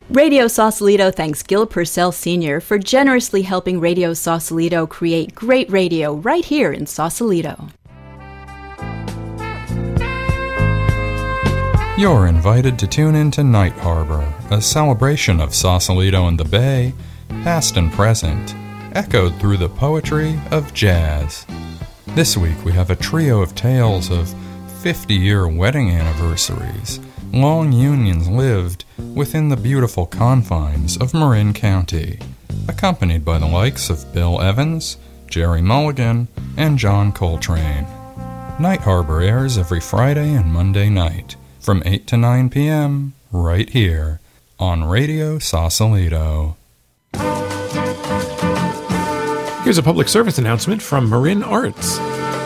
Radio Sausalito thanks Gil Purcell Sr. for generously helping Radio Sausalito create great radio right here in Sausalito. You're invited to tune in to Night Harbor, a celebration of Sausalito and the Bay, past and present, echoed through the poetry of jazz. This week we have a trio of tales of 50-year wedding anniversaries, long unions lived within the beautiful confines of Marin County, accompanied by the likes of Bill Evans, Jerry Mulligan, and John Coltrane. Night Harbor airs every Friday and Monday night, from 8 to 9 p.m., right here, on Radio Sausalito. Here's a public service announcement from Marin Arts.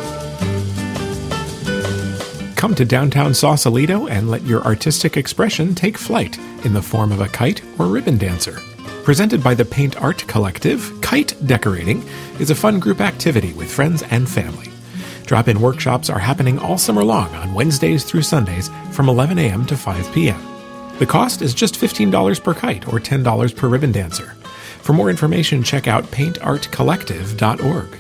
Come to downtown Sausalito and let your artistic expression take flight in the form of a kite or ribbon dancer. Presented by the Paint Art Collective, Kite Decorating is a fun group activity with friends and family. Drop-in workshops are happening all summer long on Wednesdays through Sundays from 11 a.m. to 5 p.m. The cost is just $15 per kite or $10 per ribbon dancer. For more information, check out paintartcollective.org.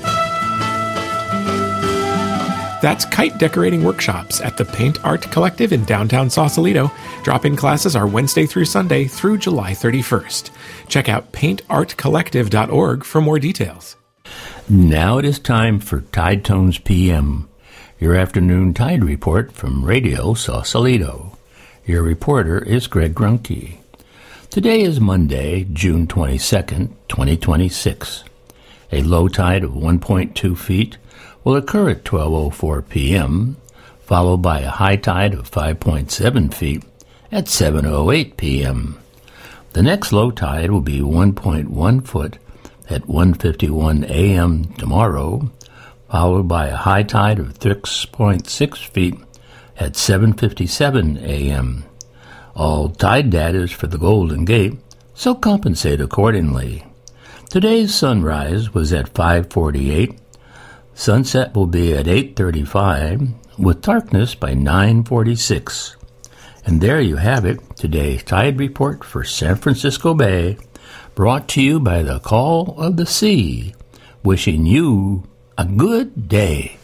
That's Kite Decorating Workshops at the Paint Art Collective in downtown Sausalito. Drop-in classes are Wednesday through Sunday through July 31st. Check out paintartcollective.org for more details. Now it is time for Tide Tones PM, your afternoon tide report from Radio Sausalito. Your reporter is Greg Grunke. Today is Monday, June 22nd, 2026. A low tide of 1.2 feet will occur at 12:04 p.m., followed by a high tide of 5.7 feet at 7:08 p.m. The next low tide will be 1.1 foot at 1:51 a.m. tomorrow, followed by a high tide of 6.6 feet at 7:57 a.m. All tide data is for the Golden Gate, so compensate accordingly. Today's sunrise was at 5:48. Sunset will be at 8:35, with darkness by 9:46. And there you have it, today's tide report for San Francisco Bay, brought to you by the Call of the Sea, wishing you a good day.